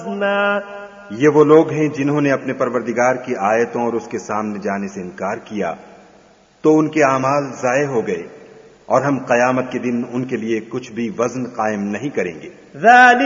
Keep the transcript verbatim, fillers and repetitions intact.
ये वो लोग हैं जिन्होंने अपने परवरदिगार की आयतों और उसके सामने जाने से इनकार किया, तो उनके आमाल जाये हो गए और हम कयामत के दिन उनके लिए कुछ भी वजन कायम नहीं करेंगे।